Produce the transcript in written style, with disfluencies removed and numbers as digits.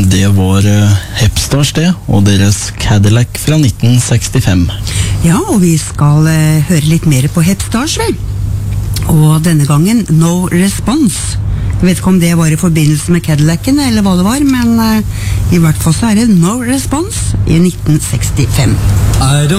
det var Hepstars det, og deres Cadillac fra 1965. Ja, og vi skal høre litt mer på Hepstars, vel. Og denne gangen No Response. Jeg vet ikke om det var i forbindelse med Cadillacen eller hva det var, men i hvert fall så er det No Response i 1965.